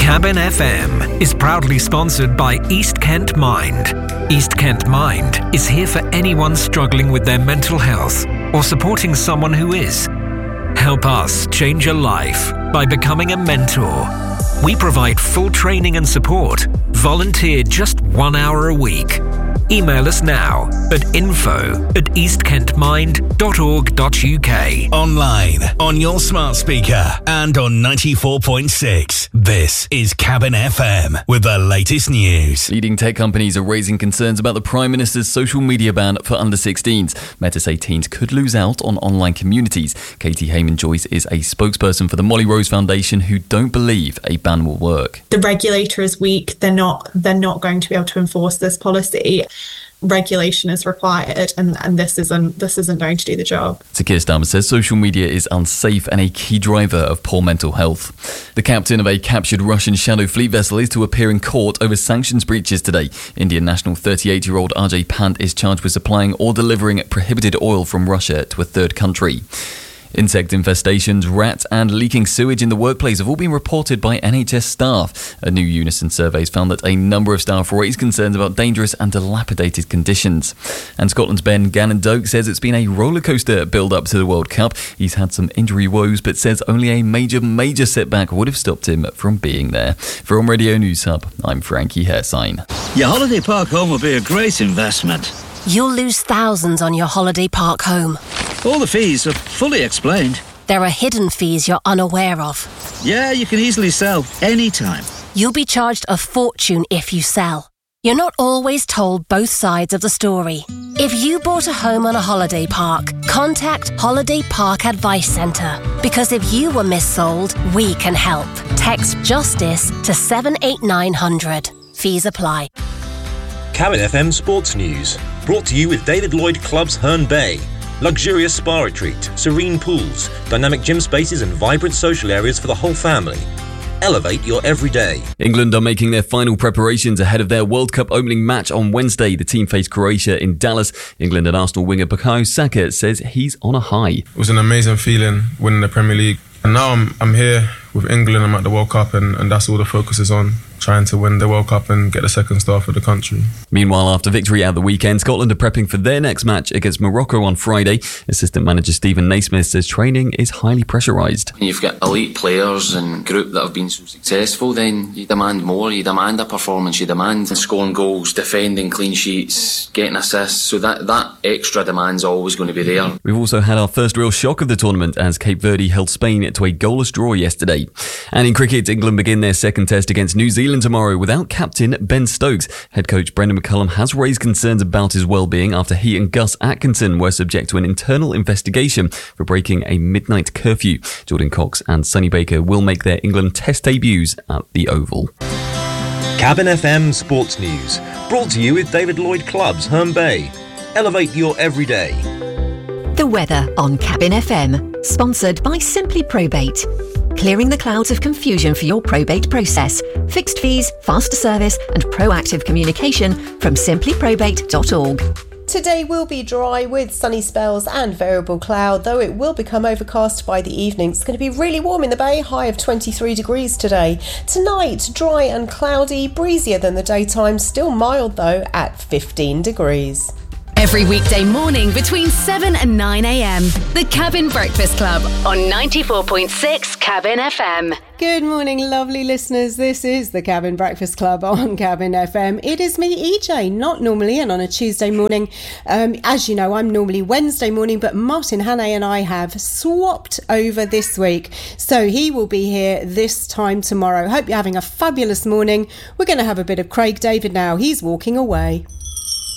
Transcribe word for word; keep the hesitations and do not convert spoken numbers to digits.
Cabin F M is proudly sponsored by East Kent Mind. East Kent Mind is here for anyone struggling with their mental health or supporting someone who is. Help us change a life by becoming a mentor. We provide full training and support. Volunteer just one hour a week. Email us now at info at east kent mind dot org dot u k. Online, on your smart speaker, and on ninety-four point six. This is Cabin F M with the latest news. Leading tech companies are raising concerns about the Prime Minister's social media ban for under sixteens. Meta say teens could lose out on online communities. Katie Hayman-Joyce is a spokesperson for the Molly Rose Foundation, who don't believe a ban will work. The regulator is weak. They're not, they're not going to be able to enforce this policy. Regulation is required, and, and this isn't this isn't going to do the job. Sir Keir Starmer says social media is unsafe and a key driver of poor mental health. The captain of a captured Russian Shadow Fleet vessel is to appear in court over sanctions breaches today. Indian national thirty-eight-year-old Ajay Pant is charged with supplying or delivering prohibited oil from Russia to a third country. Insect infestations, rats and leaking sewage in the workplace have all been reported by N H S staff. A new Unison survey has found that a number of staff raised concerns about dangerous and dilapidated conditions. And Scotland's Ben Gannon-Doak says it's been a rollercoaster build-up to the World Cup. He's had some injury woes, but says only a major, major setback would have stopped him from being there. From Radio News Hub, I'm Frankie Hairsign. Your holiday park home will be a great investment. You'll lose thousands on your holiday park home. All the fees are fully explained. There are hidden fees you're unaware of. Yeah, you can easily sell anytime. You'll be charged a fortune if you sell. You're not always told both sides of the story. If you bought a home on a holiday park, contact Holiday Park Advice Centre. Because if you were missold, we can help. Text JUSTICE to seven eight nine hundred. Fees apply. Cabin F M Sports News. Brought to you with David Lloyd Clubs Herne Bay. Luxurious spa retreat, serene pools, dynamic gym spaces and vibrant social areas for the whole family. Elevate your everyday. England are making their final preparations ahead of their World Cup opening match on Wednesday. The team faced Croatia in Dallas. England and Arsenal winger Bukayo Saka says he's on a high. It was an amazing feeling winning the Premier League. And now I'm I'm here with England. I'm at the World Cup, and, and that's all the focus is on, trying to win the World Cup and get the second star for the country. Meanwhile, after victory at the weekend, Scotland are prepping for their next match against Morocco on Friday. Assistant manager Stephen Naismith says training is highly pressurised. When you've got elite players and group that have been so successful, then you demand more, you demand a performance, you demand scoring goals, defending clean sheets, getting assists, so that, that extra demand's always going to be there. We've also had our first real shock of the tournament as Cape Verde held Spain to a goalless draw yesterday. And in cricket, England begin their second test against New Zealand tomorrow without captain Ben Stokes. Head coach Brendan McCullum has raised concerns about his well-being after he and Gus Atkinson were subject to an internal investigation for breaking a midnight curfew. Jordan Cox and Sonny Baker will make their England test debuts at the Oval. Cabin F M Sports News. Brought to you with David Lloyd Clubs Herne Bay. Elevate your everyday. The weather on Cabin F M, sponsored by Simply Probate. Clearing the clouds of confusion for your probate process. Fixed fees, faster service and proactive communication from simply probate dot org. Today will be dry with sunny spells and variable cloud, though it will become overcast by the evening. It's going to be really warm in the bay, high of twenty-three degrees today. Tonight, dry and cloudy, breezier than the daytime, still mild though at fifteen degrees. Every weekday morning between seven and nine a.m. The Cabin Breakfast Club on ninety-four point six Cabin F M. Good morning, lovely listeners. This is the Cabin Breakfast Club on Cabin F M. It is me, E J, not normally, and on a Tuesday morning. Um, as you know, I'm normally Wednesday morning, but Martin Hannay and I have swapped over this week. So he will be here this time tomorrow. Hope you're having a fabulous morning. We're going to have a bit of Craig David now. He's walking away.